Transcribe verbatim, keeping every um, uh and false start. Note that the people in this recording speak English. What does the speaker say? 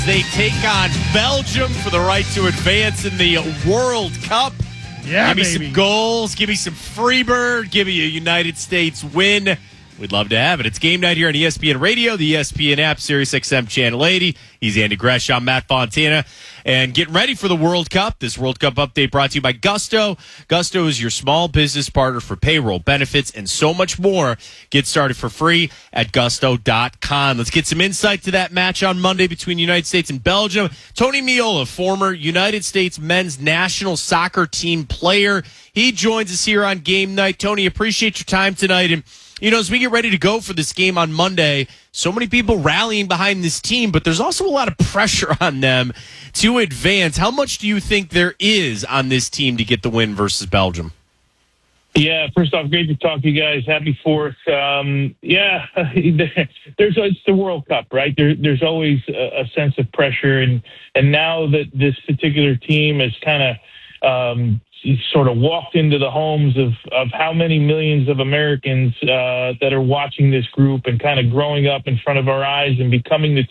They take on Belgium for the right to advance in the World Cup. Yeah, give me baby. some goals. Give me some Freebird. Give me a United States win. We'd love to have it. It's game night here on E S P N Radio, the E S P N app, Sirius X M Channel eighty. He's Andy Gresh. I'm Matt Fontana. And getting ready for the World Cup. This World Cup update brought to you by Gusto. Gusto is your small business partner for payroll, benefits, and so much more. Get started for free at gusto dot com. Let's get some insight to that match on Monday between the United States and Belgium. Tony Meola, former United States men's national soccer team player. He joins us here on game night. Tony, appreciate your time tonight. And you know, as we get ready to go for this game on Monday, so many people rallying behind this team, but there's also a lot of pressure on them to advance. How much do you think there is on this team to get the win versus Belgium? Yeah, first off, great to talk to you guys. Happy Fourth. Um, yeah, there's it's the World Cup, right? There, there's always a, a sense of pressure, and and now that this particular team is kind of um, sort of walked into the homes of, of how many millions of Americans uh, that are watching this group and kind of growing up in front of our eyes and becoming the